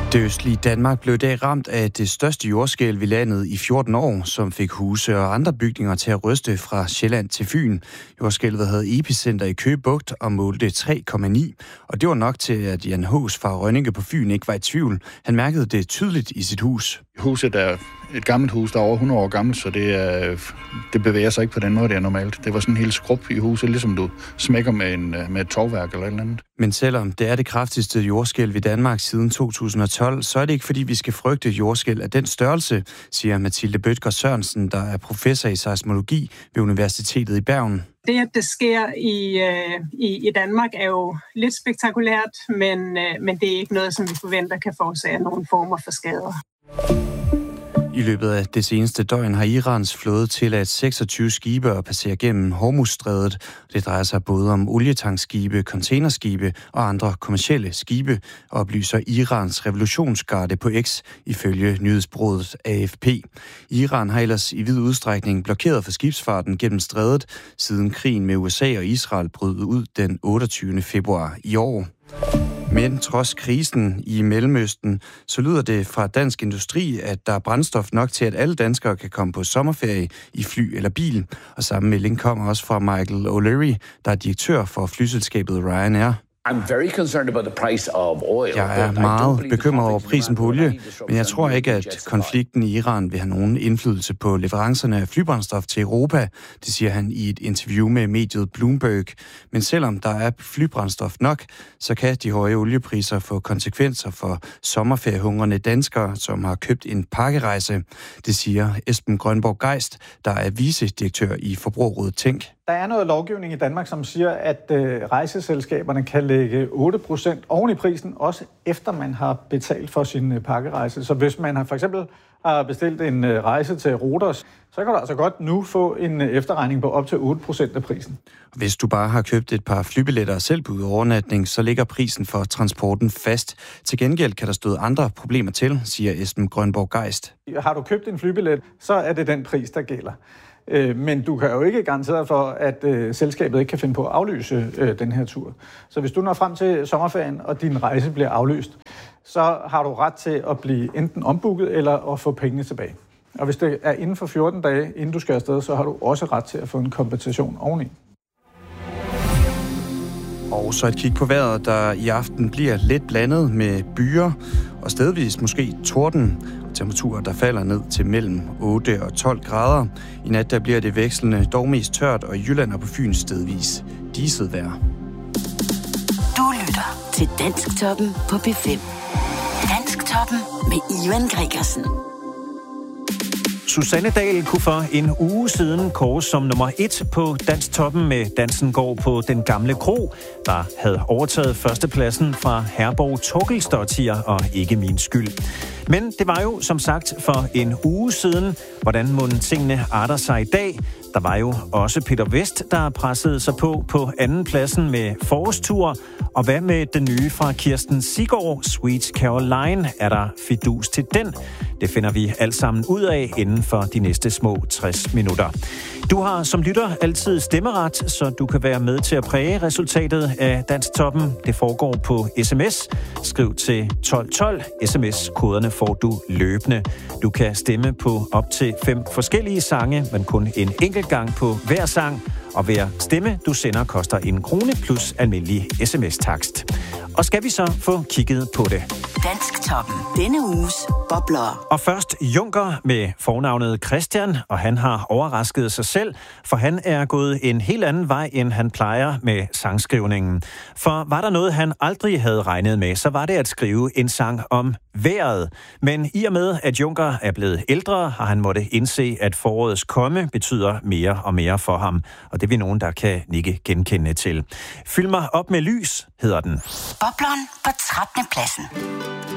Det østlige Danmark blev i dag ramt af det største jordskælv i landet i 14 år, som fik huse og andre bygninger til at ryste fra Sjælland til Fyn. Jordskælvet havde epicenter i Køge Bugt og målte 3,9, og det var nok til, at Jan Hås fra Rønninge på Fyn ikke var i tvivl. Han mærkede det tydeligt i sit hus. Huset er et gammelt hus, der er over 100 år gammelt, så det bevæger sig ikke på den måde, det er normalt. Det var sådan en helt skrub i huset, ligesom du smækker med et tovværk eller et eller andet. Men selvom det er det kraftigste jordskælv i Danmark siden 2012, så er det ikke fordi, vi skal frygte jordskælv af den størrelse, siger Mathilde Bødker Sørensen, der er professor i seismologi ved Universitetet i Bergen. Det, at det sker i Danmark, er jo lidt spektakulært, men det er ikke noget, som vi forventer kan forårsage nogen former for skader. I løbet af det seneste døgn har Irans flåde tilladt 26 skibe at passere gennem Hormuzstrædet. Det drejer sig både om olietankskibe, containerskibe og andre kommercielle skibe, oplyser Irans revolutionsgarde på X ifølge nyhedsbureauet AFP. Iran har ellers i vid udstrækning blokeret for skibsfarten gennem strædet, siden krigen med USA og Israel brød ud den 28. februar i år. Men trods krisen i Mellemøsten, så lyder det fra Dansk Industri, at der er brændstof nok til, at alle danskere kan komme på sommerferie i fly eller bil. Og samme melding kommer også fra Michael O'Leary, der er direktør for flyselskabet Ryanair. Jeg er meget bekymret over prisen på olie, men jeg tror ikke, at konflikten i Iran vil have nogen indflydelse på leverancerne af flybrændstof til Europa, det siger han i et interview med mediet Bloomberg. Men selvom der er flybrændstof nok, så kan de høje oliepriser få konsekvenser for sommerferiehungrende danskere, som har købt en pakkerejse. Det siger Esben Grønborg Geist, der er vicedirektør i Forbrugerrådet Tænk. Der er noget lovgivning i Danmark, som siger, at rejseselskaberne kan lægge 8% oven i prisen, også efter man har betalt for sin pakkerejse. Så hvis man for eksempel har bestilt en rejse til Rhodos, så kan du altså godt nu få en efterregning på op til 8% af prisen. Hvis du bare har købt et par flybilletter og selvbud overnatning, så ligger prisen for transporten fast. Til gengæld kan der støde andre problemer til, siger Esben Grønborg Geist. Har du købt en flybillet, så er det den pris, der gælder. Men du kan jo ikke garantere for, at selskabet ikke kan finde på at aflyse den her tur. Så hvis du når frem til sommerferien, og din rejse bliver aflyst, så har du ret til at blive enten ombooket eller at få pengene tilbage. Og hvis det er inden for 14 dage, inden du skal afsted, så har du også ret til at få en kompensation oveni. Og så et kig på vejret, der i aften bliver lidt blandet med byer og stedvis måske torden. Temperaturer, der falder ned til mellem 8 og 12 grader. I nat der bliver det vekslende, dog mest tørt, og i Jylland og på Fyn stedvis diset vejr. Du lytter til Dansktoppen på P5. Dansktoppen med Ivan Gregersen. Susanne Dahl kunne for en uge siden kåres som nummer 1 på Dansktoppen med Dansen går på den gamle kro, der havde overtaget førstepladsen fra Herborg Torkelsdottir og Ikke min skyld. Men det var jo som sagt for en uge siden. Hvordan må tingene arter sig i dag? Der var jo også Peter Vest, der pressede sig på anden pladsen med Forårstur. Og hvad med den nye fra Kirsten Siggaard, Sweet Caroline? Er der fidus til den? Det finder vi alt sammen ud af inden for de næste små 60 minutter. Du har som lytter altid stemmeret, så du kan være med til at præge resultatet af Dansktoppen. Det foregår på sms. Skriv til 1212. SMS-koderne får du løbende. Du kan stemme på op til 5 forskellige sange, men kun en enkelt gang på hver sang. Og hver stemme, du sender, koster 1 krone plus almindelig sms-takst. Og skal vi så få kigget på det? Dansktoppen. Denne uges bobler. Og først Juncker med fornavnet Christian, og han har overrasket sig selv, for han er gået en helt anden vej, end han plejer med sangskrivningen. For var der noget, han aldrig havde regnet med, så var det at skrive en sang om vejret. Men i og med, at Juncker er blevet ældre, har han måttet indse, at forårets komme betyder mere og mere for ham. Og det er vi nogen, der kan nikke genkendende til. Fyld mig op med lys, hedder den. Bobleren på 13. pladsen.